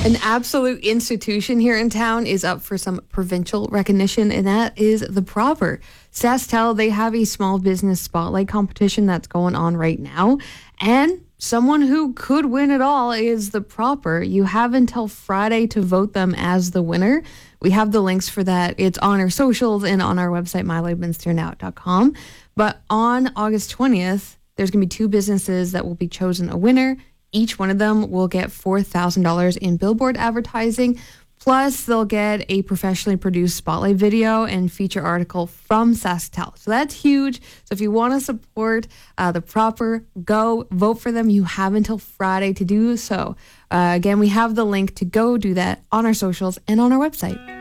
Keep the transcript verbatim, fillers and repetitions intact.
An absolute institution here in town is up for some provincial recognition, and that is the Proper. SaskTel, they have a small business spotlight competition that's going on right now, and someone who could win it all is the Proper. You have until Friday to vote them as the winner. We have the links for that. It's on our socials and on our website, my leibnister now dot com. But on August twentieth, there's going to be two businesses that will be chosen a winner. Each one of them will get four thousand dollars in billboard advertising, plus they'll get a professionally produced spotlight video and feature article from SaskTel. So that's huge. So if you want to support uh, the Proper, go vote for them. You have until Friday to do so. Uh, again, we have the link to go do that on our socials and on our website.